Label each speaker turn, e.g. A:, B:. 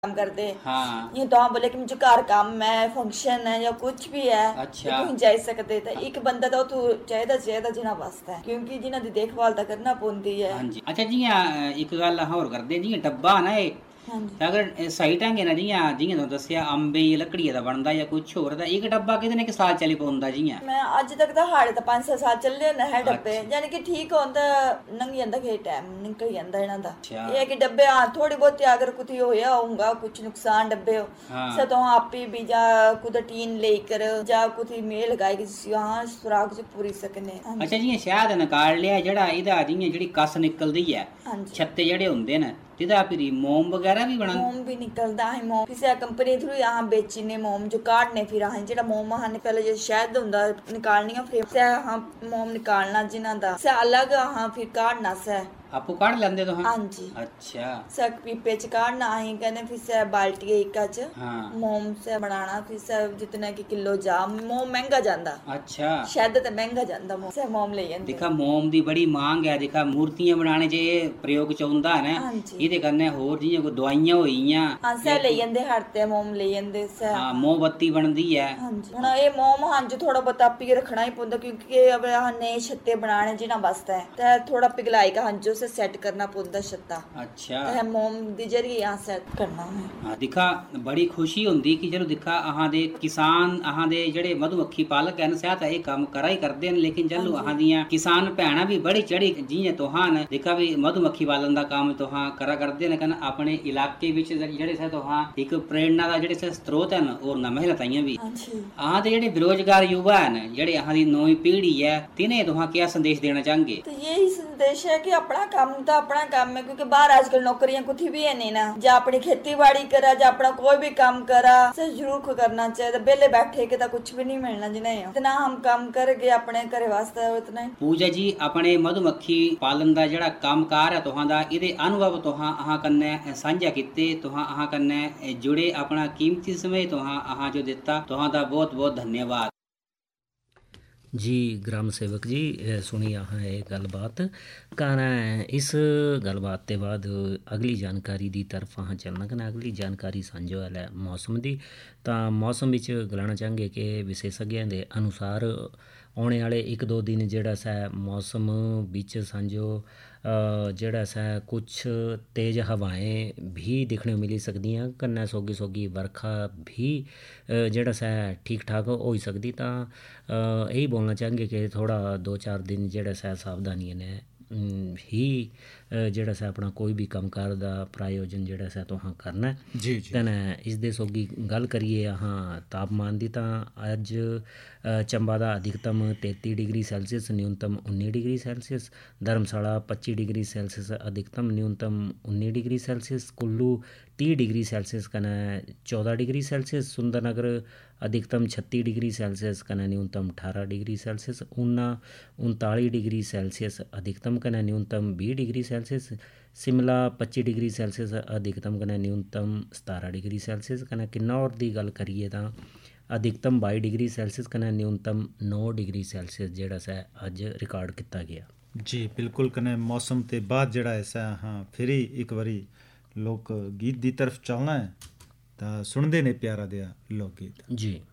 A: काम करते।
B: हाँ
A: ये तो हम बोले कि मुझे घर काम है, फंक्शन है या कुछ भी है,
B: अच्छा
A: तुम जा सकते थे। एक बंदा तो तू चाहिदा जिन्ना वास्ता है, क्योंकि जिन्हां दी देखभाल तो करना पौंदी है।
B: हाँ जी अच्छा जियां एक गल होर करदे जियां डब्बा ना एह्
A: हाँ जी।
B: ते अगर सही ढंगे नाल जियां जियां तुसें दस्सेआ अम्बे दी लकड़िया दा बनदा जां कुछ होर तां इक डब्बा कितने क साल चली पौंदा जियां
A: मैं अज तक तो हाड़े तो 5-6 साल चले न है डब्बे,
B: अच्छा
A: यानी कि ठीक होंदा लंघ जांदा के टाइम निकल जांदा इन्हां दा।
B: अच्छा
A: ये है कि डब्बे हाँ थोड़ी बहुत अगर कुछ होया होगा कुछ नुकसान डब्बे हो से
B: हाँ
A: तो आप भी जा कुछ टीन लेकर जा कुछ मेल लगाए कि हाँ सुराग च पूरी सकने। हाँ
B: अच्छा
A: जी।
B: जियां शहद निकाल लिया जेह्ड़ा एह्दा जियां जेह्ड़ी कस निकलदी ऐ
A: हाँ जी।
B: छत्ते जेह्ड़े होंदे न तिदा फिरी मोम वगैरह भी बनन
A: मोम भी निकलदा है। मोम किसी कंपनी थ्रू यहाँ बेचने मोम जो काटने फिर असें जेह्ड़ा मोम असें पहले जो शहद होंदा निकालनी फिर से अहाँ मोम निकालना जिन्हां दा से अलग अहाँ फिर काटना से
B: आपू काढ़ लैंदे तुस
A: हाँ जी।
B: अच्छा
A: सक पीपे च काटना असें कहने फिर से बाल्टी इक्का च
B: हाँ
A: मोम से बनाना फिर से जितना कि किलो जा मोम महंगा जांदा।
B: अच्छा
A: शहद ते महंगा जांदा मोम से मोम ले जंदे।
B: दिखा मोम दी बड़ी मांग है दिखा मूर्तियां बनाने च एह् प्रयोग च औंदा है
A: हाँ
B: ना
A: जी।
B: एह्दे कन्नै होर जियां कोई दवाइयां होई गेइयां
A: हाँ से ले जंदे हड़ते मोम ले जंदे से।
B: हाँ मोमबत्ती बनदी है
A: हाँ जी। हुण एह् मोम हां जी थोड़ा बहुत पिघ रखना ही पौंदा क्योंकि अब नए छत्ते बनाने जिन्हां वास्ते ते थोड़ा पिघलाई का हंजो से सेट करना पौंदा छत्ता।
B: अच्छा
A: ते मोम दी जरिए यहाँ सेट करना है।
B: हाँ दिखा बड़ी खुशी होंदी कि चलो दिखा अहां दे किसान अहां दे जेह्ड़े मधुमक्खी पालक हैन सह तां एह् कम्म करा ही करदे न लेकिन
A: हाँ
B: जैलूं
A: जी।
B: अहां दियां किसान भैणां भी बड़ी चढ़ी जियां तुहां न दिखा भी मधुमक्खी पालन दा कम्म तुहां करा करदे न कन्नै अपने इलाके विच जेह्ड़े सह तुहां एक प्रेरणा दा जेह्ड़े सह स्रोत हैन होरनां महिलां ताईं भी
A: हाँ जी।
B: अहां दे जेह्ड़े बेरोजगार युवा हैन जेह्ड़े अहां दी नौवीं पीढ़ी है तिन्हें तुहां क्या संदेश देना चाहंगे?
A: तो यही संदेश है कि अपना काम तो अपना काम है क्योंकि बाहर आजकल नौकरियां कुछ भी है नहीं ना। जा अपनी खेती बाड़ी करा जा अपना कोई भी काम करा से जरूर करना चाहिए। बेले बैठे के तो कुछ भी नहीं मिलना जिन्हें इतना हम काम करके अपने घरे वास्ते उतना ही।
B: पूजा जी अपने मधुमक्खी पालन दा जेह्ड़ा कम्मकार है तुहां दा एह्दे अनुभव तुहां अहां कन्नै सांझा कीते तुहां अहां कन्नै जुड़े अपना कीमती समय तुहां अहां जो दित्ता तुहां दा बहुत बहुत धन्यवाद।
C: जी ग्राम सेवक जी सुनी अहाँ ये गलबात कन्नै इस गलबात के बाद अगली जानकारी की तरफ अहाँ चलना कन्नै अगली जानकारी सांझो है मौसम की। तो मौसम विच गलाना चाहेंगे कि विशेषज्ञों के अनुसार आने वाले 1-2 दिन जेड़ा सा मौसम विच सांझो जेड़ा सा कुछ तेज़ हवाएं भी दिखने मिली सकदियां कन्नै सोगी सोगी बरखा भी जेड़ा सा ठीक ठाक हो सकदी। तां यही बोलना चाहेंगे कि थोड़ा 2-4 दिन जेड़ा सा सावधानियां ने ही जेड़ा सा अपना कोई भी कम्मकार दा प्रायोजन जेड़ा सा तुहां करना है।
D: जी जी
C: कन्नै इसदे सोगी गल करिए अहाँ तापमान दी तां अज चंबा दा अधिकतम 33 डिग्री सैल्सियस न्यूनतम 19 डिग्री सैल्सियस धर्मशाला 25 डिग्री सैल्सियस अधिकतम न्यूनतम 19 degree Celsius Kullu 30 degree Celsius कन्नै 14 डिग्री सैल्सियस सुंदरनगर अधिकतम 36 डिग्री सैल्सियस कन्नै न्यूनतम 18 degree Celsius Una 39 degree Celsius अधिकतम कन्नै न्यूनतम 20 degree Celsius Shimla 25 degree Celsius अधिकतम कन्नै न्यूनतम 17 डिग्री सैल्सियस कन्नै किन्नौर दी गल करिए तां अधिकतम 22 डिग्री सैल्सियस कन्नै न्यूनतम 9 डिग्री सैल्सियस जेड़ा सा अज रिकॉर्ड किया गया।
D: जी बिल्कुल कन्नै मौसम ते बाद जेड़ा ऐसा हाँ फिर एक बारी लोक गीत दी तरफ चलना है तां सुनदे ने प्यारा देआ लोक गीत।
C: जी